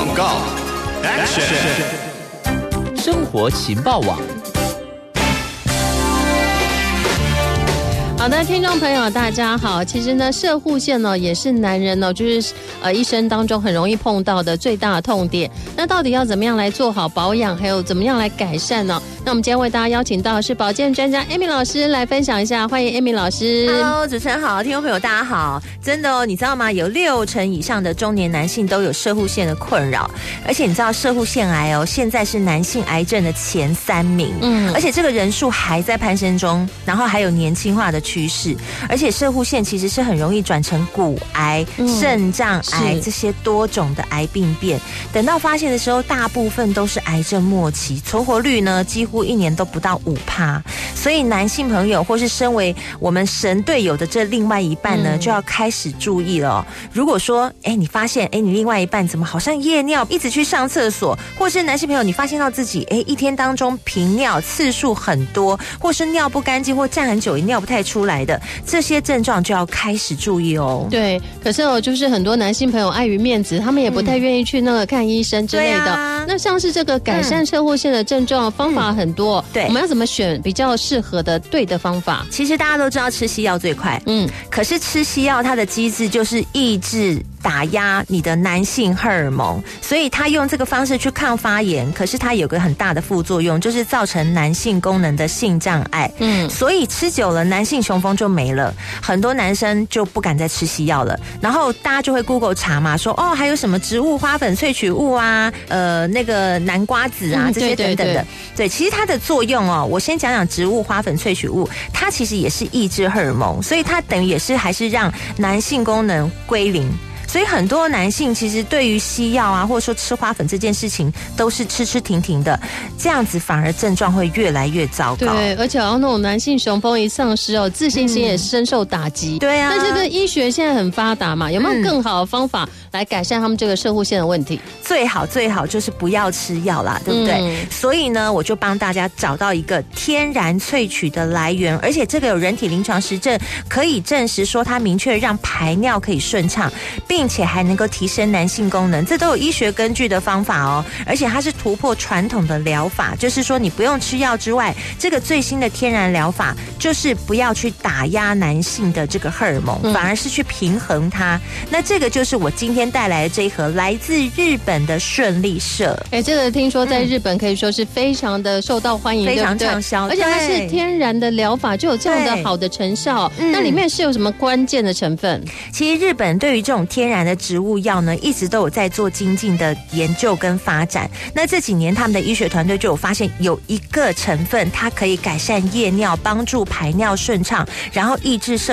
广告 Action。 生活情报网。 好的，听众朋友大家好。其实呢，攝護腺呢也是男人呢就是一生当中很容易碰到的最大的痛点。那到底要怎么样来做好保养，还有怎么样来改善呢？那我们今天为大家邀请到的是保健专家 Amy 老师来分享一下，欢迎 Amy 老师。 Hello， 主持人好，听众朋友大家好。真的哦，你知道吗？有60%以上的中年男性都有攝護腺的困扰，而且你知道攝護腺癌哦，现在是男性癌症的前3名，而且这个人数还在攀升中，然后还有年轻化的趋势，而且攝護腺其实是很容易转成骨癌、肾脏癌这些多种的癌病变。等到发现的时候，大部分都是癌症末期，存活率呢几乎1年都不到5%。所以男性朋友或是身为我们神队友的这另外一半呢，就要开始注意了哦。如果说你发现你另外一半怎么好像夜尿，一直去上厕所，或是男性朋友你发现到自己一天当中频尿次数很多，或是尿不干净，或站很久也尿不太出来的，这些症状就要开始注意哦。 对，可是就是很多男性朋友碍于面子，他们也不太愿意去那个看医生之类的。那像是这个改善攝護腺的症状方法很多，对，我们要怎么选比较适合的对的方法？ 其实大家都知道吃西药最快，可是吃西药它的机制就是抑制打压你的男性荷尔蒙，所以他用这个方式去抗发炎，可是它有个很大的副作用，就是造成男性功能的性障碍。所以吃久了男性雄风就没了，很多男生就不敢再吃西药了。然后大家就会 Google 查嘛，说还有什么植物花粉萃取物啊，那个南瓜子啊，这些等等的。对，其实它的作用我先讲讲植物花粉萃取物，它其实也是抑制荷尔蒙，所以它等于也是还是让男性功能归零。所以很多男性其实对于西药啊，或者说吃花粉这件事情，都是吃停停的，这样子反而症状会越来越糟糕。 对，而且好像那种男性雄风一丧失自信心也深受打击。 对啊， 那这个医学现在很发达嘛，有没有更好的方法来改善他们这个攝護腺的问题？ 最好就是不要吃药啦，对不对？所以呢，我就帮大家找到一个天然萃取的来源，而且这个有人体临床实证可以证实说它明确让排尿可以顺畅，并且还能够提升男性功能，这都有医学根据的方法哦。而且它是突破传统的疗法，就是说你不用吃药之外，这个最新的天然疗法就是不要去打压男性的这个荷尔蒙，反而是去平衡它。那这个就是我今天带来的这一盒来自日本的顺利社。 这个听说在日本可以说是非常的受到欢迎， 非常畅销， 而且它是天然的疗法，就有这样的好的成效。那里面是有什么关键的成分？ 其实日本对于这种天然的植物药呢，一直都有在做精进的研究跟发展。那这几年他们的医学团队就有发现，有一个成分它可以改善夜尿，帮助排尿顺畅，然后抑制